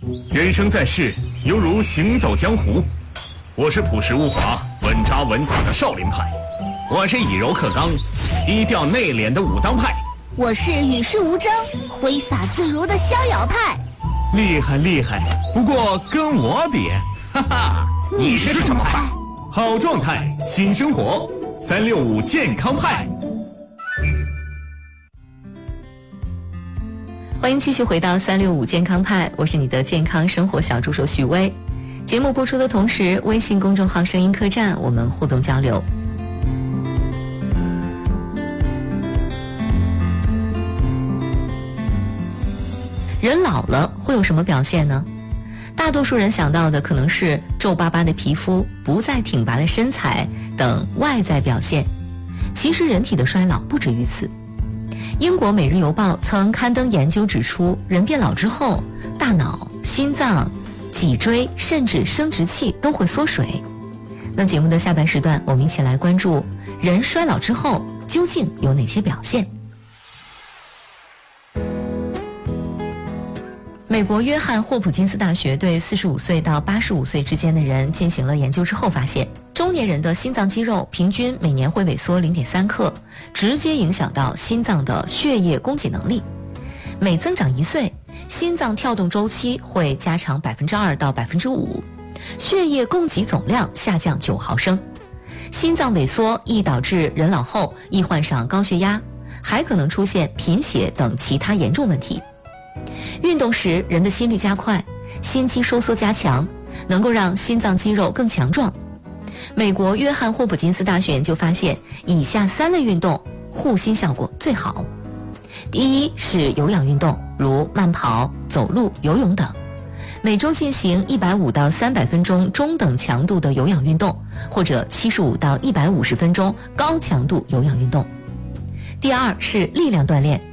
人生在世，犹如行走江湖。我是朴实无华、稳扎稳打的少林派，我是以柔克刚、低调内敛的武当派， 我是与世无争、挥洒自如的逍遥派。 厉害厉害，不过跟我比，哈哈， 你是什么派？ 好状态，新生活，365健康派。 欢迎继续回到365健康派，我是你的健康生活小助手许巍。节目播出的同时，微信公众号声音客栈我们互动交流。人老了会有什么表现呢？大多数人想到的可能是皱巴巴的皮肤、不再挺拔的身材等外在表现。其实人体的衰老不止于此。英国《每日邮报》曾刊登研究指出，人变老之后，大脑、心脏、脊椎甚至生殖器都会缩水。那节目的下半时段，我们一起来关注人衰老之后究竟有哪些表现。美国约翰霍普金斯大学对45岁到85岁之间的人进行了研究之后发现，中年人的心脏肌肉平均每年会萎缩 0.3 克，直接影响到心脏的血液供给能力。每增长1岁，心脏跳动周期会加长 2% 到 5%， 血液供给总量下降9毫升。心脏萎缩易导致人老后易患上高血压，还可能出现贫血等其他严重问题。运动时人的心率加快，心肌收缩加强，能够让心脏肌肉更强壮。美国约翰霍普金斯大学研究发现，以下3类运动护心效果最好。第一是有氧运动，如慢跑、走路、游泳等，每周进行150到300分钟中等强度的有氧运动，或者75到150分钟高强度有氧运动。第二是力量锻炼，